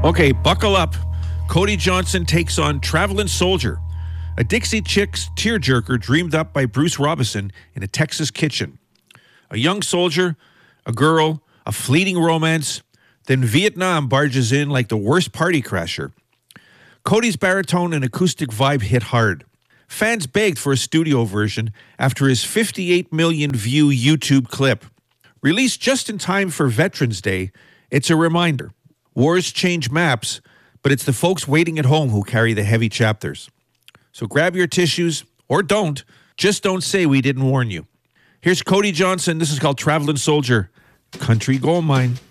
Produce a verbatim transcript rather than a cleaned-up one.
Okay, buckle up. Cody Johnson takes on Travelin' Soldier, a Dixie Chicks tearjerker dreamed up by Bruce Robison in a Texas kitchen. A young soldier, a girl, a fleeting romance, then Vietnam barges in like the worst party crasher. Cody's baritone and acoustic vibe hit hard. Fans begged for a studio version after his fifty-eight million view YouTube clip. Released just in time for Veterans Day, it's a reminder. Wars change maps, but it's the folks waiting at home who carry the heavy chapters. So grab your tissues, or don't. Just don't say we didn't warn you. Here's Cody Johnson. This is called Travelin' Soldier, Country Gold Mine.